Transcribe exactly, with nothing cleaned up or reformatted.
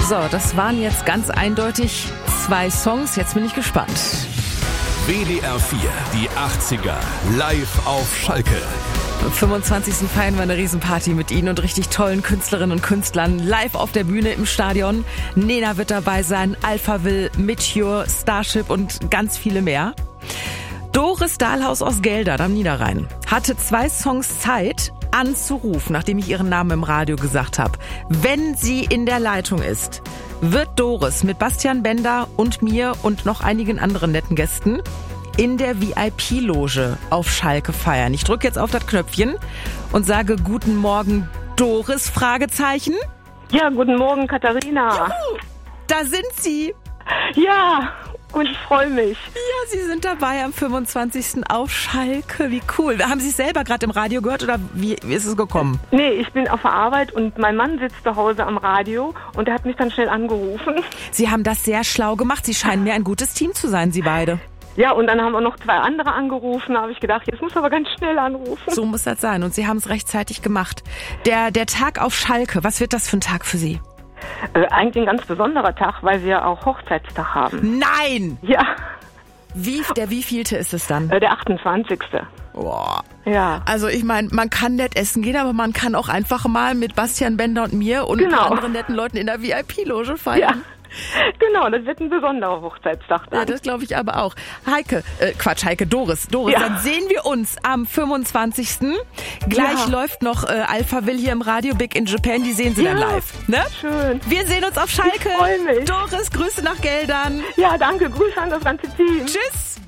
So, das waren jetzt ganz eindeutig zwei Songs. Jetzt bin ich gespannt. W D R vier, die achtziger, live auf Schalke. Am fünfundzwanzigsten feiern wir eine Riesenparty mit Ihnen und richtig tollen Künstlerinnen und Künstlern live auf der Bühne im Stadion. Nena wird dabei sein, Alphaville, Meteor, Starship und ganz viele mehr. Doris Dahlhaus aus Geldern am Niederrhein hatte zwei Songs Zeit anzurufen, nachdem ich ihren Namen im Radio gesagt habe. Wenn sie in der Leitung ist, wird Doris mit Bastian Bender und mir und noch einigen anderen netten Gästen in der V I P-Loge auf Schalke feiern. Ich drücke jetzt auf das Knöpfchen und sage Guten Morgen, Doris, Fragezeichen. Ja, guten Morgen, Katharina. Juhu, da sind Sie. Ja, und ich freue mich. Ja, Sie sind dabei am fünfundzwanzigsten auf Schalke. Wie cool. Haben Sie es selber gerade im Radio gehört oder wie, wie ist es gekommen? Nee, ich bin auf der Arbeit und mein Mann sitzt zu Hause am Radio und der hat mich dann schnell angerufen. Sie haben das sehr schlau gemacht. Sie scheinen mir ein gutes Team zu sein, Sie beide. Ja, und dann haben auch noch zwei andere angerufen. Da habe ich gedacht, jetzt muss aber ganz schnell anrufen. So muss das sein. Und Sie haben es rechtzeitig gemacht. Der, der Tag auf Schalke, was wird das für ein Tag für Sie? Äh, eigentlich ein ganz besonderer Tag, weil wir auch Hochzeitstag haben. Nein! Ja. Wie, der wievielte ist es dann? Äh, der achtundzwanzigste Boah. Ja. Also ich meine, man kann nett essen gehen, aber man kann auch einfach mal mit Bastian Bender und mir und genau. ein paar anderen netten Leuten in der V I P-Loge feiern. Ja. Genau, das wird ein besonderer Hochzeitstag dann. Ja, das glaube ich aber auch. Heike, äh, Quatsch, Heike, Doris. Doris, ja. Dann sehen wir uns am fünfundzwanzigsten Gleich ja. läuft noch äh, Alphaville hier im Radio, Big in Japan, die sehen Sie ja. dann live. Ne? Schön. Wir sehen uns auf Schalke. Ich freue mich. Doris, Grüße nach Geldern. Ja, danke, Grüße an das ganze Team. Tschüss.